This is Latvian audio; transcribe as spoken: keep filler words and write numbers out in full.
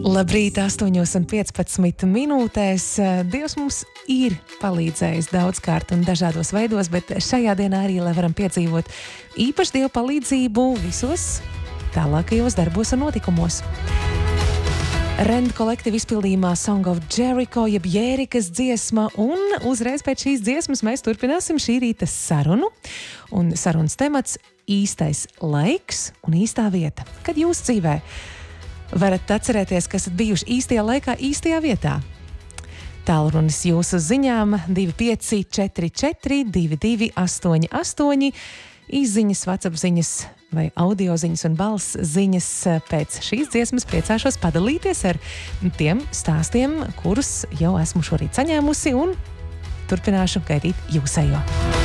Labrīt, astoņos un piecpadsmit minūtēs. Dievs mums ir palīdzējis daudzkārt un dažādos veidos, bet šajā dienā arī, lai varam piedzīvot īpaši Dieva palīdzību visos tālākajos darbos un notikumos. Rend kolektīva izpildījumā Song of Jericho, jeb Jērikas dziesma, un uzreiz pēc šīs dziesmas mēs turpināsim šī rīta sarunu. Un sarunas temats īstais laiks un īstā vieta. Kad jūs dzīvē varat atcerēties, ka esat bijuši īstajā laikā, īstajā vietā? Tālrunis jūsu ziņām divi pieci četri četri divi divi astoņi astoņi, īsziņas, WhatsApp ziņas vai audio ziņas un balss ziņas. Pēc šīs dziesmas priecāšos padalīties ar tiem stāstiem, kurus jau esmu šorīt saņēmusi, un turpināšu gaidīt jūsējo.